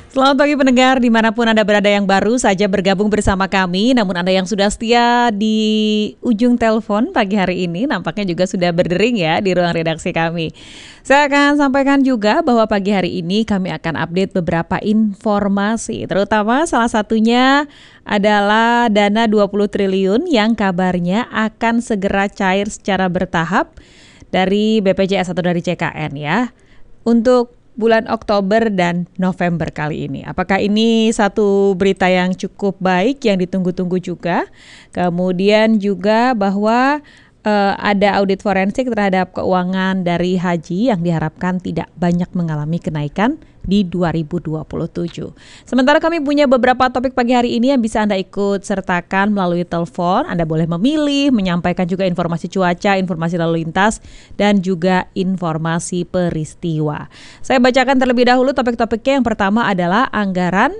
Selamat pagi pendengar, dimanapun Anda berada yang baru saja bergabung bersama kami. Namun Anda yang sudah setia di ujung telepon pagi hari ini nampaknya juga sudah berdering ya di ruang redaksi kami. Saya akan sampaikan juga bahwa pagi hari ini kami akan update beberapa informasi. Terutama salah satunya adalah dana 20 triliun yang kabarnya akan segera cair secara bertahap dari BPJS atau dari CKN ya. Untuk bulan Oktober dan November kali ini. Apakah ini satu berita yang cukup baik yang ditunggu-tunggu juga? Kemudian juga bahwa ada audit forensik terhadap keuangan dari haji yang diharapkan tidak banyak mengalami kenaikan di 2027. Sementara kami punya beberapa topik pagi hari ini yang bisa Anda ikut sertakan melalui telepon. Anda boleh memilih, menyampaikan juga informasi cuaca, informasi lalu lintas, dan juga informasi peristiwa. Saya bacakan terlebih dahulu topik-topiknya. Yang pertama adalah anggaran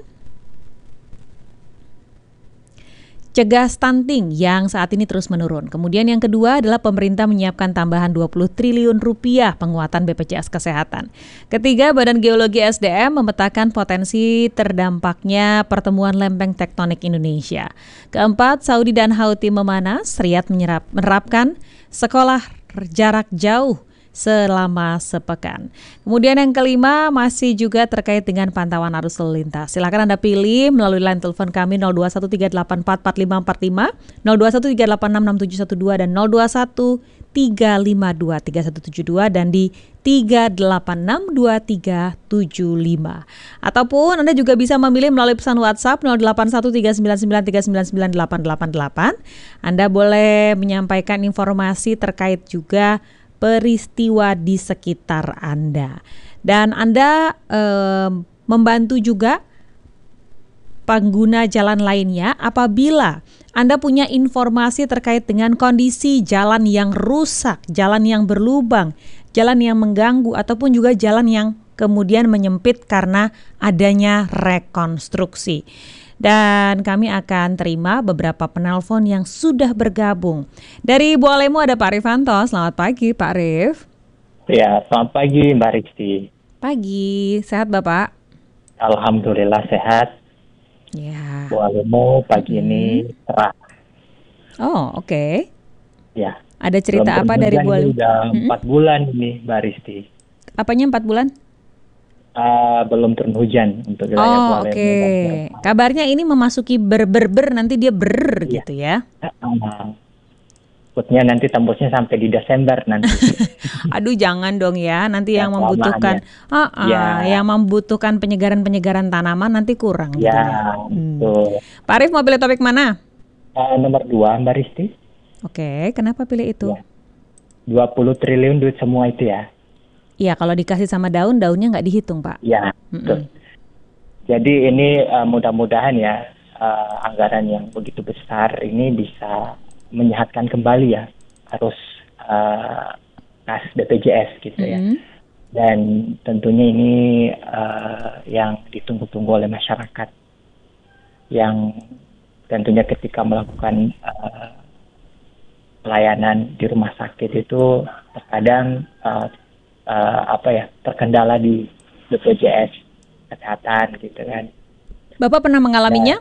cegah stunting yang saat ini terus menurun. Kemudian yang kedua adalah pemerintah menyiapkan tambahan 20 triliun rupiah penguatan BPJS Kesehatan. Ketiga, Badan Geologi SDM memetakan potensi terdampaknya pertemuan lempeng tektonik Indonesia. Keempat, Saudi dan Houthi memanas, Riyadh menerapkan sekolah jarak jauh selama sepekan. Kemudian yang kelima masih juga terkait dengan pantauan arus lalu lintas. Silakan Anda pilih melalui line telepon kami 0213844545, 0213866712 dan 0213523172 dan di 3862375. Ataupun Anda juga bisa memilih melalui pesan WhatsApp 081399398888. Anda boleh menyampaikan informasi terkait juga peristiwa di sekitar Anda. Dan Anda membantu juga pengguna jalan lainnya apabila Anda punya informasi terkait dengan kondisi jalan yang rusak, jalan yang berlubang, jalan yang mengganggu, ataupun juga jalan yang kemudian menyempit karena adanya rekonstruksi. Dan kami akan terima beberapa penelpon yang sudah bergabung. Dari Bu Alemu ada Pak Rifanto. Selamat pagi Pak Rif. Ya, selamat pagi Mbak Rizky. Pagi, sehat Bapak? Alhamdulillah sehat. Ya. Bu Alemu pagi ini cerah. Oh, oke. Ya. Ada cerita apa dari Bu Alemu? Udah 4 bulan ini Mbak Rizky. Apanya 4 bulan? Belum turun hujan untuk wilayah Bu Alemu. Oke. Kabarnya ini memasuki ber nanti dia gitu ya. Takutnya nanti tembusnya sampai di Desember nanti. Aduh jangan dong ya, nanti yang membutuhkan yang membutuhkan penyegaran tanaman nanti kurang gitu ya. Betul. Pak Arif mau pilih topik mana? Nomor 2 Mbak Rizky. Oke, kenapa pilih itu? Ya. 20 triliun duit semua itu ya. Iya, kalau dikasih sama daunnya nggak dihitung, Pak. Ya, betul. Jadi ini mudah-mudahan ya anggaran yang begitu besar ini bisa menyehatkan kembali ya arus kas BPJS gitu ya. Dan tentunya ini yang ditunggu-tunggu oleh masyarakat yang tentunya ketika melakukan pelayanan di rumah sakit itu terkadang terkendala di BPJS Kesehatan gitu kan. Bapak pernah mengalaminya?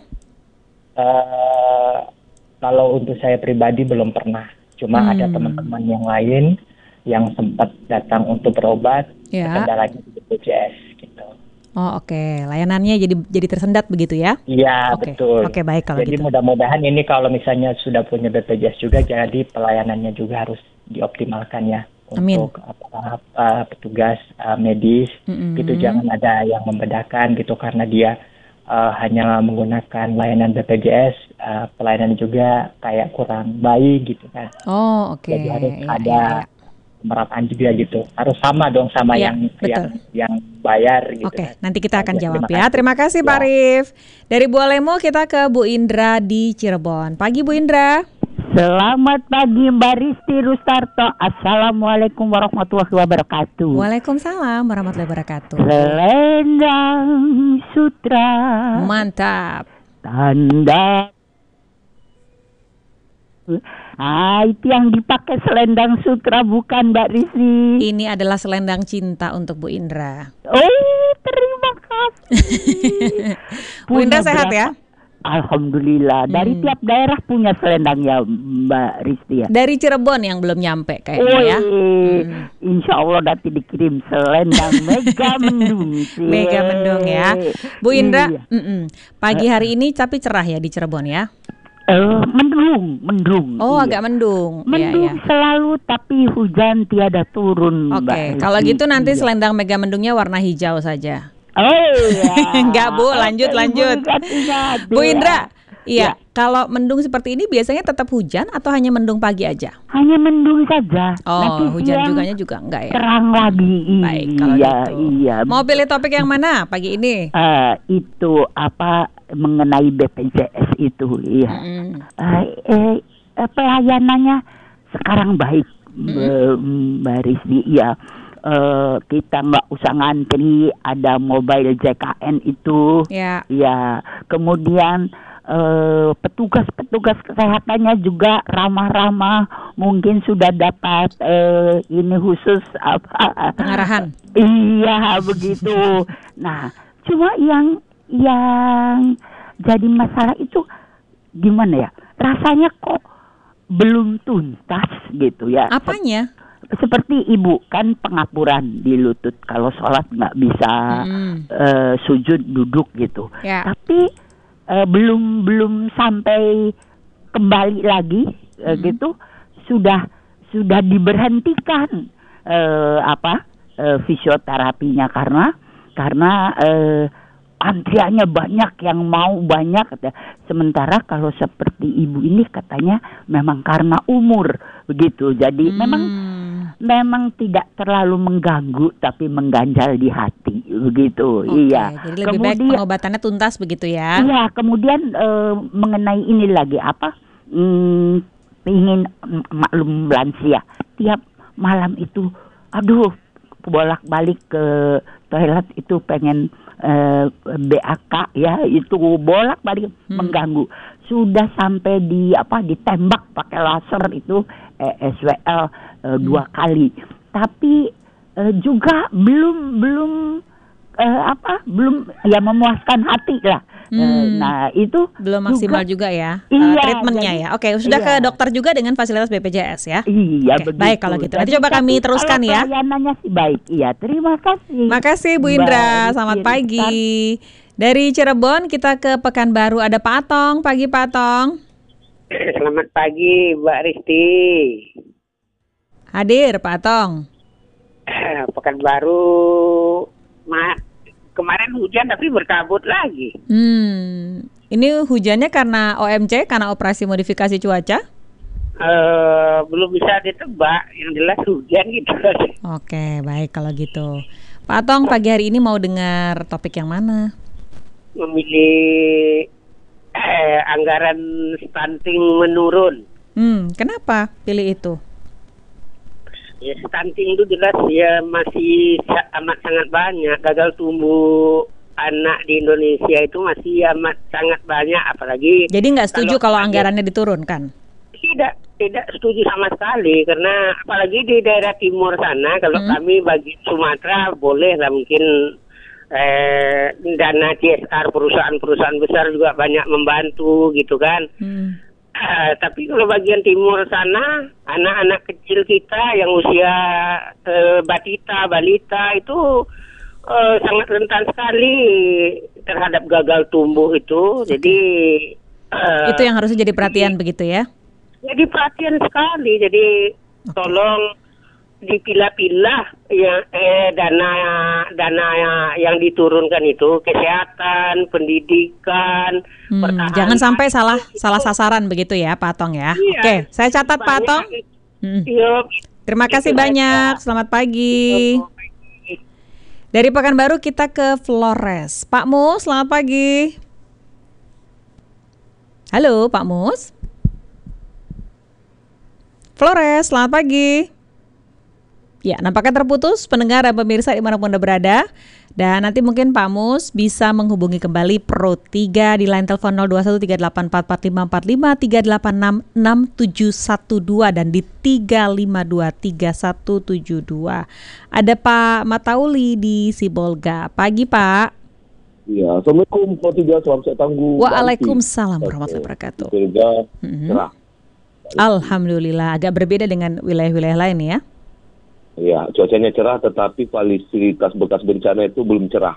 Kalau untuk saya pribadi belum pernah. Cuma ada teman-teman yang lain yang sempat datang untuk berobat terkendalanya di BPJS gitu. Oh oke. Layanannya jadi tersendat begitu ya? Iya betul. Oke baik kalau jadi gitu. Mudah-mudahan ini kalau misalnya sudah punya BPJS juga, jadi pelayanannya juga harus dioptimalkan ya. Amin. Untuk petugas medis gitu, jangan ada yang membedakan gitu karena dia hanya menggunakan layanan BPJS, pelayanan juga kayak kurang baik gitu kan. Oh oke. Jadi harus ada pemerataan juga gitu, harus sama dong sama yang bayar gitu. Oke, kan. nanti kita akan jawab ya. Terima kasih Pak Rif. Dari Bu Alemu kita ke Bu Indra di Cirebon. Pagi Bu Indra. Selamat pagi Mbak Risti Rustarto. Assalamualaikum warahmatullahi wabarakatuh. Waalaikumsalam warahmatullahi wabarakatuh. Selendang sutra. Mantap. Tanda. Itu yang dipakai selendang sutra bukan Mbak Risti? Ini adalah selendang cinta untuk Bu Indra. Oh, terima kasih. Bu Indra Punya sehat berapa? ya? Alhamdulillah. Dari tiap daerah punya selendang ya, Mbak Risti ya. Dari Cirebon yang belum nyampe kayaknya ya. Insya Allah nanti dikirim selendang Mega Mendung. Mega Mendung ya. Bu Indra, Iya. pagi hari ini tapi cerah ya di Cirebon ya? Mendung. Oh, Iya. agak mendung. Mendung Iya, iya. selalu, tapi hujan tiada turun, Mbak Oke, Risti. kalau gitu nanti Iya. selendang Mega Mendungnya warna hijau saja. Oh iya. Enggak, Bu, lanjut. Bu Indra, iya, Ya. kalau mendung seperti ini biasanya tetap hujan atau hanya mendung pagi aja? Hanya mendung saja. Oh, Nanti hujan siang juganya juga enggak ya? terang lagi. Baik, kalau Iya, gitu. iya. Mau pilih topik yang mana pagi ini? Itu apa mengenai BPJS itu, iya. Pelayanannya sekarang baik, Mbak Rizky. Ya, kita nggak usah ngantri, ada mobile JKN itu. Ya. Ya, kemudian petugas kesehatannya juga ramah-ramah. Mungkin sudah dapat ini khusus apa? Pengarahan. Iya, begitu. Nah, cuma yang jadi masalah itu gimana ya? Rasanya kok belum tuntas gitu ya. Apanya? Seperti ibu kan pengapuran di lutut, kalau sholat nggak bisa sujud duduk gitu. Ya. Tapi belum sampai kembali lagi gitu sudah diberhentikan fisioterapinya karena antriannya banyak, yang mau banyak. Sementara kalau seperti ibu ini katanya memang karena umur begitu. Jadi memang tidak terlalu mengganggu tapi mengganjal di hati begitu. Oke, Iya. jadi lebih baik pengobatannya tuntas begitu ya. Iya, kemudian mengenai ini lagi ingin maklum lansia. Tiap malam itu aduh bolak-balik ke toilet itu pengen BAK ya, itu bolak-balik mengganggu. Sudah sampai ditembak pakai laser itu SWL 2 kali. Tapi juga belum ya memuaskan hati lah. Nah, itu belum maksimal juga ya treatmentnya ya. Oke, sudah ke dokter juga dengan fasilitas BPJS ya. Iya, Oke, begitu. baik kalau gitu. Nanti coba kami teruskan ya. Pelayanannya sih baik. Iya, terima kasih. Makasih Bu Indra, selamat pagi. Dari Cirebon kita ke Pekanbaru, ada Pak Atong. Pagi Pak Atong. Selamat pagi Mbak Risti. Hadir Pak Atong. Pekanbaru kemarin hujan tapi berkabut lagi. Ini hujannya karena OMC, karena operasi modifikasi cuaca? Belum bisa ditebak, yang jelas hujan gitu. Oke, baik kalau gitu. Pak Atong, pagi hari ini mau dengar topik yang mana? Memilih anggaran stunting menurun. Kenapa pilih itu? Ya, stunting itu jelas ya masih amat sangat banyak. Gagal tumbuh anak di Indonesia itu masih amat sangat banyak, apalagi. Jadi nggak setuju kalau anggarannya diturunkan? Tidak setuju sama sekali, karena apalagi di daerah timur sana, kalau kami bagi Sumatera boleh lah mungkin dana CSR perusahaan besar juga banyak membantu gitu kan. Tapi kalau bagian timur sana, anak-anak kecil kita yang usia balita itu sangat rentan sekali terhadap gagal tumbuh itu. Jadi itu yang harusnya jadi perhatian begitu ya? Jadi perhatian sekali. Jadi tolong dipilah-pilah ya dana yang diturunkan itu, kesehatan, pendidikan, pertahanan. Jangan sampai salah sasaran begitu ya Pak Atong ya. Iya, Oke, saya catat Pak Atong. Terima kasih banyak. Selamat pagi. Dari Pekanbaru kita ke Flores. Pak Mus, selamat pagi. Halo Pak Mus. Flores, selamat pagi. Ya, nampaknya terputus pendengar dan pemirsa dimanapun Anda berada. Dan nanti mungkin Pak Mus bisa menghubungi kembali Pro 3 di line telepon 0213844545, 3866712 dan di 3523172. Ada Pak Matauli di Sibolga. Pagi Pak. Iya, Assalamualaikum Pak Tiga, salam sehat tangguh. Waalaikumsalam warahmatullahi wabarakatuh. Surga cerah. Alhamdulillah, agak berbeda dengan wilayah-wilayah lain ya. Iya, cuacanya cerah tetapi fasilitas bekas bencana itu belum cerah.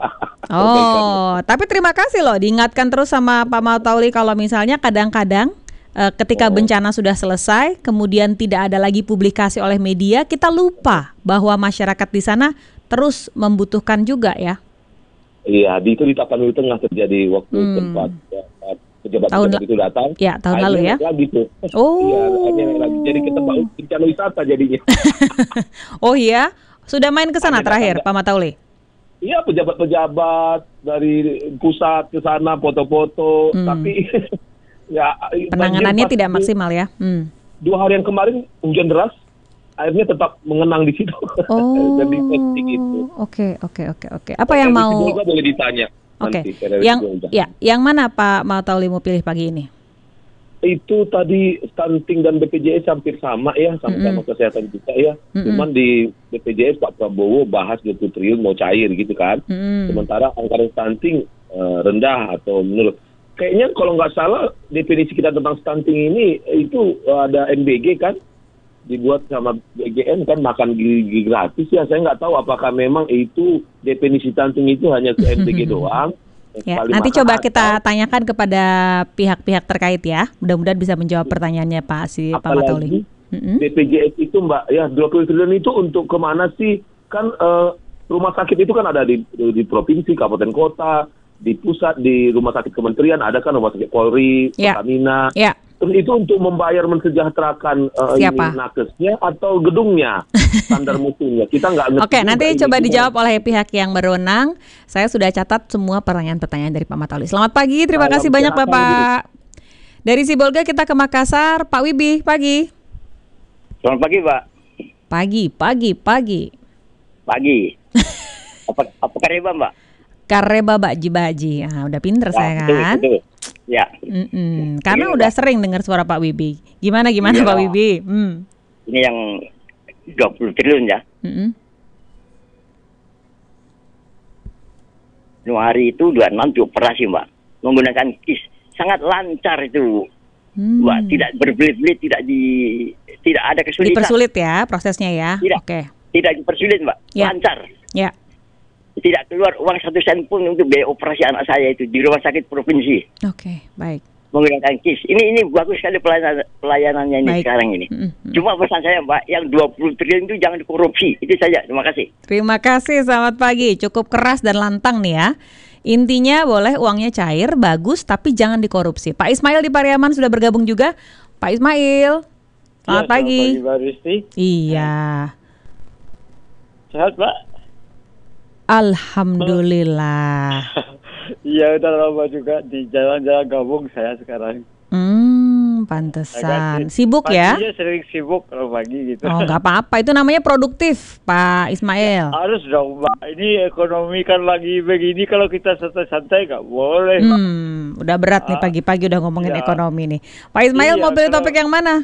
Oh, tapi terima kasih loh diingatkan terus sama Pak Mautauli kalau misalnya kadang-kadang ketika bencana sudah selesai, kemudian tidak ada lagi publikasi oleh media, kita lupa bahwa masyarakat di sana terus membutuhkan juga ya. Iya, itu di Tapanuli Tengah terjadi waktu tempat pejabat itu datang. Ya, tahun lalu ya. Lagi tuh. Oh. Iya, akhirnya lagi. Jadi kita bencana wisata jadinya. Oh iya, sudah main ke sana terakhir Pak Mautauli? Iya, pejabat-pejabat dari pusat ke sana foto-foto, tapi ya penanganannya tidak maksimal ya. 2 hari yang kemarin hujan deras, airnya tetap mengenang di situ. Oh. Dan di posting itu. Oke. Apa yang mau? Boleh ditanya. Oke. Yang mana Pak Mautauli mau pilih pagi ini? Itu tadi stunting dan BPJS hampir sama ya, sama-sama kesehatan kita ya. Cuman di BPJS Pak Prabowo bahas 20 triliun mau cair gitu kan. Sementara anggaran stunting rendah atau menurut. Kayaknya kalau nggak salah definisi kita tentang stunting ini itu ada MBG kan, dibuat sama BGN kan, makan gigi gratis ya. Saya nggak tahu apakah memang itu definisi stunting itu hanya ke MBG doang. Ya, nanti coba kita tanyakan kepada pihak-pihak terkait ya. Mudah-mudahan bisa menjawab pertanyaannya Pak Mautauli. BPJS itu Mbak ya 20 triliun itu untuk kemana sih? Kan rumah sakit itu kan ada di provinsi, kabupaten kota, di pusat, di rumah sakit kementerian, ada kan rumah sakit Polri, Pertamina. Ya. Terus itu untuk membayar mensejahterakan nakesnya atau gedungnya, standar mutunya. Kita nggak ngerti. Oke, nanti coba dijawab oleh pihak yang berwenang. Saya sudah catat semua pertanyaan-pertanyaan dari Pak Mautauli. Selamat pagi, terima kasih banyak Bapak. Dari Sibolga kita ke Makassar, Pak Wibi, pagi. Selamat pagi, Pak. Pagi. Apa kareba, Mbak? Kareba baji. Udah pinter saya kan. Betul. Ya. Karena udah sering dengar suara Pak Wibi. Gimana Pak Wibi? Ini yang 20 triliun ya. Januari itu 26 dioperasi, Mbak. Menggunakan KIS. Sangat lancar itu. Mbak, tidak berbelit-belit, tidak ada kesulitan. Dipersulit ya prosesnya ya. Tidak dipersulit, Mbak. Ya. Lancar. Ya. Tidak keluar uang 1 sen pun untuk biaya operasi anak saya itu di rumah sakit provinsi. Oke, baik. Menggunakan KIS. Ini bagus sekali pelayanannya ini sekarang ini. Cuma pesan saya, Mbak, yang 20 triliun itu jangan dikorupsi. Itu saja. Terima kasih. Terima kasih, selamat pagi. Cukup keras dan lantang nih ya. Intinya boleh uangnya cair, bagus, tapi jangan dikorupsi. Pak Ismail di Pariaman sudah bergabung juga. Pak Ismail, selamat pagi. Selamat pagi, Mbak Risti. Iya. Sehat, Pak? Alhamdulillah. Iya, udah lama juga di jalan-jalan gabung saya sekarang. Pantesan. Sibuk ya? Paginya sering sibuk kalau pagi gitu. Oh, nggak apa-apa. Itu namanya produktif, Pak Ismail. Harus dong, Mbak. Ini ekonomi kan lagi begini, kalau kita santai-santai nggak boleh, Mbak. Udah berat nih pagi-pagi udah ngomongin ekonomi nih. Pak Ismail mau pilih topik yang mana?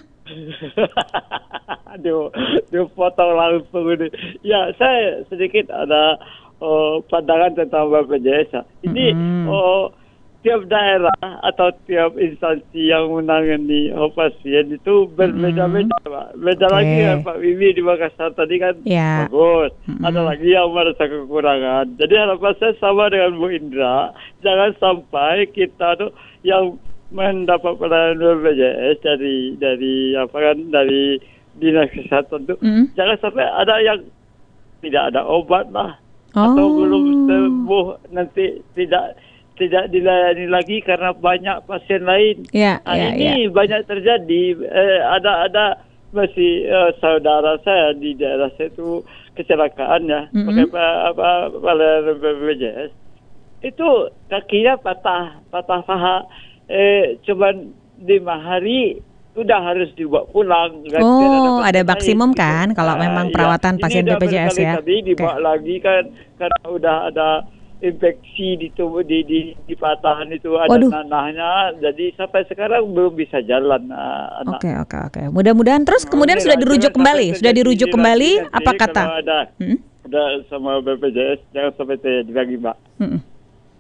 Aduh, potong langsung ini. Ya, saya sedikit ada pandangan tentang BPJS. Ini tiap daerah atau tiap instansi yang menangani pasien itu berbeda-beda, Pak. Beda lagi ya Pak Wibi di Makassar tadi kan bagus. Ada lagi yang merasa kekurangan. Jadi harapan saya sama dengan Bu Indra, jangan sampai kita tuh yang mendapat pelayanan BPJS dari dinas kesehatan tuh jangan sampai ada yang tidak ada obat lah. Atau belum sembuh nanti tidak dilayani lagi karena banyak pasien lain. Ini banyak terjadi. Ada masih saudara saya di daerah saya itu kecelakaan ya, pakai pelayanan BPJS. Itu kakinya patah paha. Cuman 5 hari udah harus dibawa pulang. Ada maksimum kan kalau memang perawatan pasien BPJS ya. Tadi dibawa lagi kan karena udah ada infeksi di tubuh di patahan itu ada nanahnya. Jadi sampai sekarang belum bisa jalan anak. Oke. Mudah-mudahan terus kemudian sudah dirujuk kembali. Apa kata? Udah sama BPJS jangan sampai terjadi lagi, Mbak.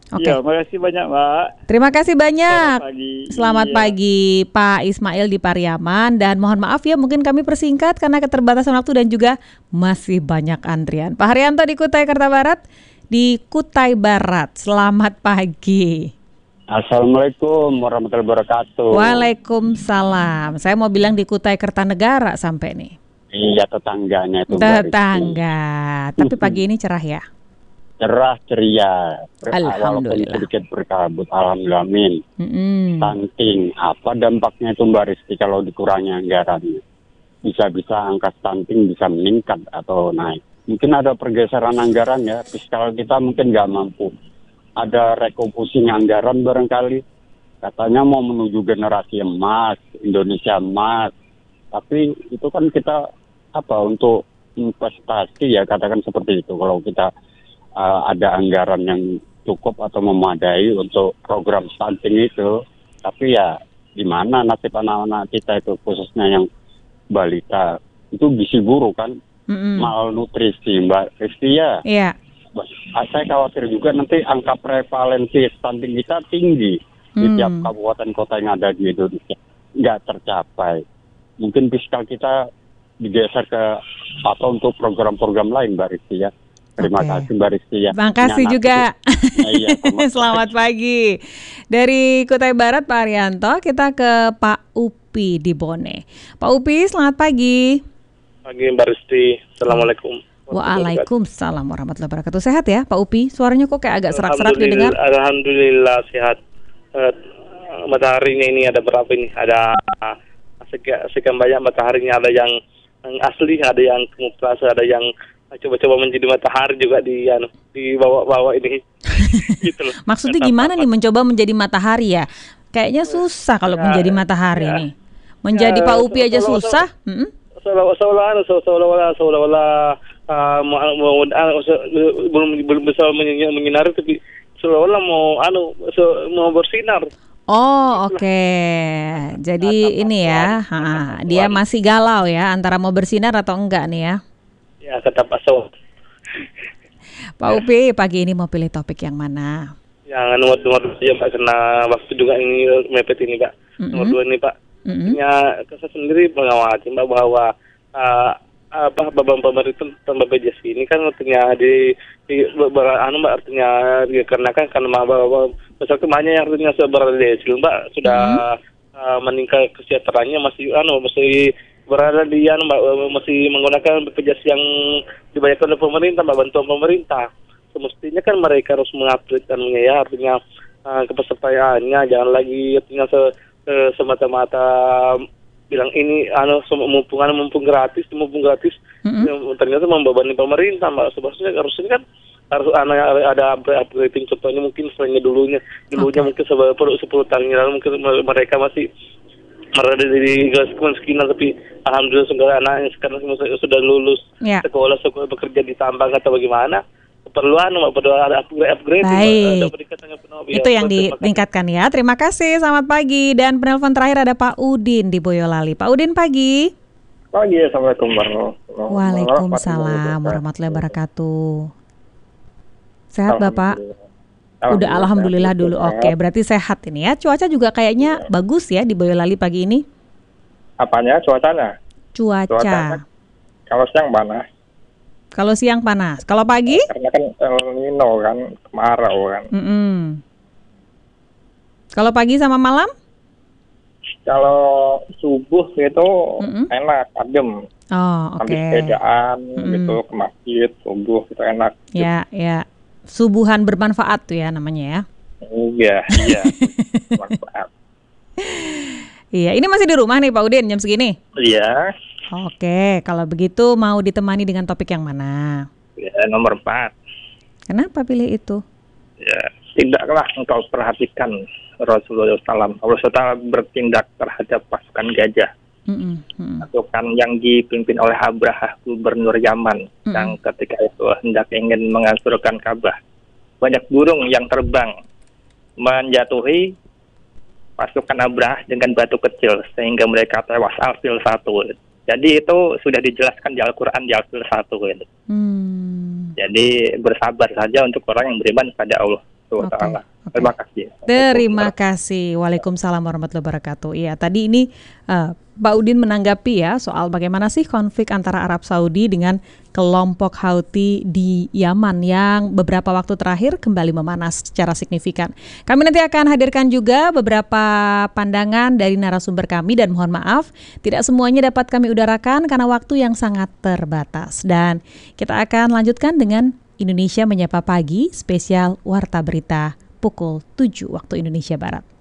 Oke. Ya, makasih banyak, Mbak. Terima kasih banyak. Selamat pagi. Selamat Iya. pagi Pak Ismail di Pariaman. Dan mohon maaf ya, mungkin kami persingkat karena keterbatasan waktu dan juga masih banyak antrian. Pak Haryanto di Kutai Kartabarat. Di Kutai Barat, selamat pagi. Assalamualaikum warahmatullahi wabarakatuh. Waalaikumsalam. Saya mau bilang di Kutai Kertanegara sampai nih. Iya, tetangganya itu. Tetangga. Tapi pagi ini cerah ya? Cerah ceria. Alhamdulillah. Walaupun sedikit berkabut, alhamdulillah. Amin. Stunting, apa dampaknya itu Mbak Rizky kalau dikurangi anggarannya? Bisa-bisa angka stunting bisa meningkat atau naik. Mungkin ada pergeseran anggaran ya, fiskal kita mungkin nggak mampu. Ada rekomposisi anggaran barangkali. Katanya mau menuju generasi emas, Indonesia emas. Tapi itu kan kita untuk investasi ya, katakan seperti itu. Kalau kita ada anggaran yang cukup atau memadai untuk program stunting itu. Tapi ya di mana nasib anak-anak kita itu, khususnya yang balita, itu gizi buruk kan, malnutrisi Mbak Rizky ya. Iya. Saya khawatir juga nanti angka prevalensi stunting kita tinggi di tiap kabupaten kota yang ada di Indonesia, nggak tercapai. Mungkin fiskal kita digeser ke untuk program-program lain Mbak Rizky ya. Terima kasih Mbak Rizky ya. Terima kasih juga. Iya, selamat pagi. Dari Kutai Barat Pak Haryanto, kita ke Pak Upi di Bone. Pak Upi, selamat pagi. Pagi Mbak Rizky. Assalamualaikum. Waalaikumsalam warahmatullahi wabarakatuh. Sehat ya Pak Upi? Suaranya kok kayak agak serak-serak didengar? Alhamdulillah sehat. Mataharinya ini ada berapa ini? Ada sekian banyak mataharinya. Ada yang asli, ada yang kamuflase, ada yang coba-coba menjadi matahari juga di bawah-bawah ini. Gitu loh. Maksudnya gimana nih mencoba menjadi matahari ya? Kayaknya susah kalau menjadi matahari nih. Menjadi Pak Upi aja susah. Seolah-olah belum bisa menyinari, tapi seolah-olah mau bersinar. Oh, oke. Jadi ini ya, dia masih galau ya antara mau bersinar atau enggak nih ya. Ya, kata Pak So. Pak Upi, pagi ini mau pilih topik yang mana? Yang nomor 2 saja Pak, karena waktu juga ini mepet ini Pak. Nomor 2 ini Pak. Ya, saya sendiri mengawasi Mbak bahwa beban pemerintah tentang BPJS ini kan artinya Mbak, artinya dikarenakan karena masyarakat banyak yang artinya berhasil Mbak sudah meningkat kesejahteraannya, masih berada di Mbak, masih menggunakan BPJS yang dibayarkan oleh pemerintah Mbak, bantuan pemerintah. Semestinya kan mereka harus mengupgrade ya, artinya kepesertaannya jangan lagi artinya semata-mata bilang ini mumpung gratis ternyata membebani pemerintah Mbak. Sebenarnya harusnya kan harus ada upgrading, contohnya mungkin dulunya mungkin 10 tahun yang lalu mungkin mereka masih berada di garis kemiskinan, tapi alhamdulillah segala anaknya sekarang sudah lulus sekolah bekerja di tambang atau bagaimana. Perlu ada upgrade. Baik. Itu yang ditingkatkan ya. Terima kasih. Selamat pagi. Dan penelpon terakhir ada Pak Udin di Boyolali. Pak Udin pagi. Pagi. Assalamualaikum warahmatullahi wabarakatuh. Waalaikumsalam warahmatullahi wabarakatuh. Sehat Bapak? Udah alhamdulillah dulu. Oke, berarti sehat ini ya. Cuaca juga kayaknya bagus ya di Boyolali pagi ini. Apanya cuacanya? Cuaca. Kalau siang panas. Kalau siang panas. Kalau pagi? Karena kan El Nino kan, kemarau kan. Kalau pagi sama malam? Kalau subuh itu enak, adem. Oh, oke. Habis sepedaan gitu ke masjid, subuh itu enak. Ya, ya. Subuhan bermanfaat tuh ya namanya ya. Iya. Bermanfaat. Iya, ini masih di rumah nih Pak Udin jam segini? Iya. Oke, kalau begitu mau ditemani dengan topik yang mana? Ya, nomor 4. Kenapa pilih itu? Ya, tidaklah engkau perhatikan Rasulullah SAW. Rasulullah bertindak terhadap pasukan gajah. Pasukan yang dipimpin oleh Abrahah, gubernur Yaman, yang ketika itu hendak ingin menghancurkan Ka'bah. Banyak burung yang terbang menjatuhi pasukan Abrahah dengan batu kecil sehingga mereka tewas Al-Fil 1. Jadi itu sudah dijelaskan di Al-Quran di Al-Fil 1 gitu. Jadi bersabar saja untuk orang yang beriman pada Allah wa ta'ala. Terima kasih. Terima kasih. Waalaikumsalam warahmatullahi wabarakatuh. Iya, tadi ini Pak Udin menanggapi ya soal bagaimana sih konflik antara Arab Saudi dengan kelompok Houthi di Yaman yang beberapa waktu terakhir kembali memanas secara signifikan. Kami nanti akan hadirkan juga beberapa pandangan dari narasumber kami dan mohon maaf tidak semuanya dapat kami udarakan karena waktu yang sangat terbatas. Dan kita akan lanjutkan dengan Indonesia Menyapa Pagi spesial Warta Berita pukul 7 waktu Indonesia Barat.